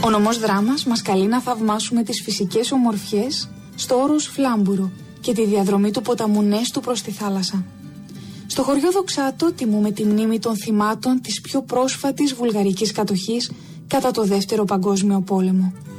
Ο νομός Δράμας μας καλεί να θαυμάσουμε τις φυσικές ομορφιές στο όρος Φλάμπουρο και τη διαδρομή του ποταμού Νέστου προς τη θάλασσα. Στο χωριό Δοξάτο τιμούμε τη μνήμη των θυμάτων της πιο πρόσφατης βουλγαρικής κατοχής κατά το Δεύτερο Παγκόσμιο Πόλεμο.